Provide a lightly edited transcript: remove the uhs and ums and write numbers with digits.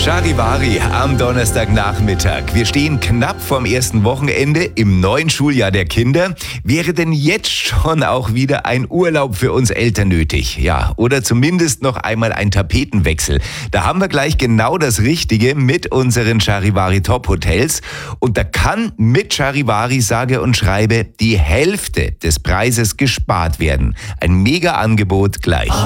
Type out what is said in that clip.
Charivari am Donnerstagnachmittag. Wir stehen knapp vorm ersten Wochenende im neuen Schuljahr der Kinder. Wäre denn jetzt schon auch wieder ein Urlaub für uns Eltern nötig? Ja, oder zumindest noch einmal ein Tapetenwechsel. Da haben wir gleich genau das Richtige mit unseren Charivari Top Hotels. Und da kann mit Charivari sage und schreibe die Hälfte des Preises gespart werden. Ein Mega-Angebot gleich.